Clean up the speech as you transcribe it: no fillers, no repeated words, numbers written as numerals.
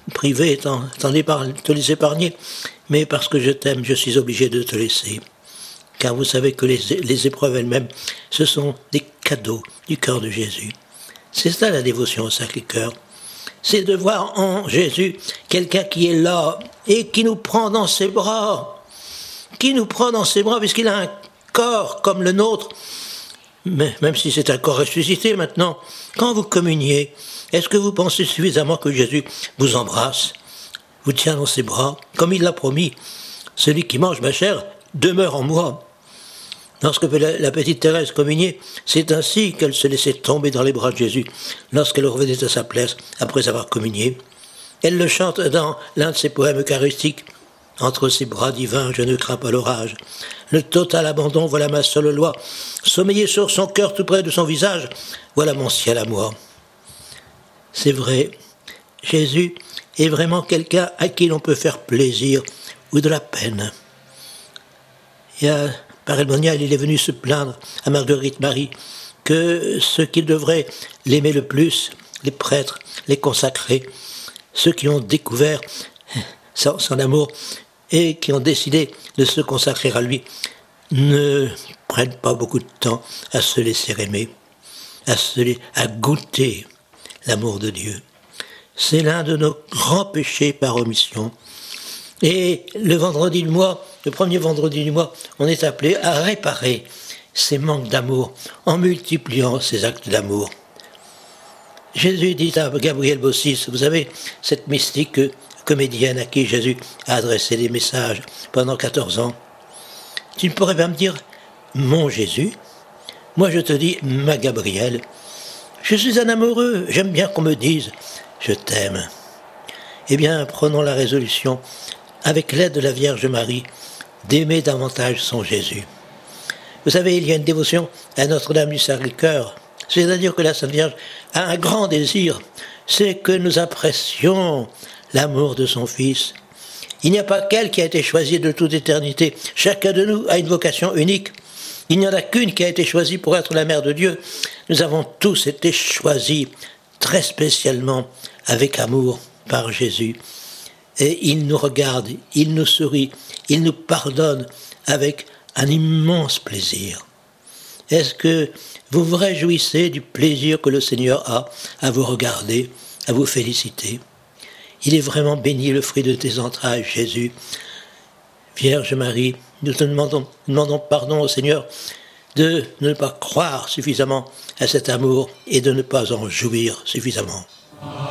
privé, te les épargner, mais parce que je t'aime, je suis obligé de te laisser. Car vous savez que les épreuves elles-mêmes, ce sont des cadeaux du cœur de Jésus. C'est ça la dévotion au Sacré-Cœur. C'est de voir en Jésus quelqu'un qui est là et qui nous prend dans ses bras. Qui nous prend dans ses bras puisqu'il a un corps comme le nôtre. Mais même si c'est un corps ressuscité maintenant, quand vous communiez, est-ce que vous pensez suffisamment que Jésus vous embrasse, vous tient dans ses bras, comme il l'a promis? Celui qui mange ma chair demeure en moi. Lorsque la petite Thérèse communiait, c'est ainsi qu'elle se laissait tomber dans les bras de Jésus, lorsqu'elle revenait à sa place après avoir communié. Elle le chante dans l'un de ses poèmes eucharistiques. Entre ses bras divins, je ne crains pas l'orage. Le total abandon, voilà ma seule loi. Sommeiller sur son cœur tout près de son visage, voilà mon ciel à moi. C'est vrai, Jésus est vraiment quelqu'un à qui l'on peut faire plaisir ou de la peine. Par Elmonial, il est venu se plaindre à Marguerite Marie que ceux qui devraient l'aimer le plus, les prêtres, les consacrés, ceux qui ont découvert son amour et qui ont décidé de se consacrer à lui, ne prennent pas beaucoup de temps à se laisser aimer, à goûter l'amour de Dieu. C'est l'un de nos grands péchés par omission. Et le premier vendredi du mois, on est appelé à réparer ces manques d'amour en multipliant ces actes d'amour. Jésus dit à Gabriel Bossis, vous savez, cette mystique comédienne à qui Jésus a adressé des messages pendant 14 ans, tu ne pourrais pas me dire « mon Jésus ». Moi je te dis « ma Gabrielle ». Je suis un amoureux, j'aime bien qu'on me dise « je t'aime ». Eh bien, prenons la résolution, avec l'aide de la Vierge Marie, d'aimer davantage son Jésus. Vous savez, il y a une dévotion à Notre-Dame du Sacré-Cœur, c'est-à-dire que la Sainte Vierge a un grand désir, c'est que nous apprécions l'amour de son Fils. Il n'y a pas qu'elle qui a été choisie de toute éternité. Chacun de nous a une vocation unique. Il n'y en a qu'une qui a été choisie pour être la mère de Dieu. Nous avons tous été choisis très spécialement avec amour par Jésus. Et il nous regarde, il nous sourit, il nous pardonne avec un immense plaisir. Est-ce que vous vous réjouissez du plaisir que le Seigneur a à vous regarder, à vous féliciter? Il est vraiment béni le fruit de tes entrailles, Jésus. Vierge Marie, nous te demandons pardon au Seigneur de ne pas croire suffisamment à cet amour et de ne pas en jouir suffisamment.